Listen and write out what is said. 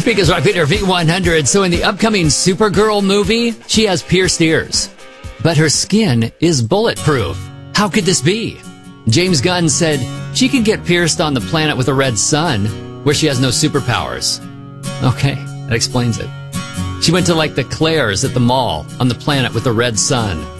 Speakers Rock Peter V100. So in the upcoming Supergirl movie, she has pierced ears, but her skin is bulletproof. How could this be? James Gunn said she can get pierced on the planet with a red sun, where she has no superpowers. Okay, that explains it. She went to like the Claire's at the mall on the planet with a red sun.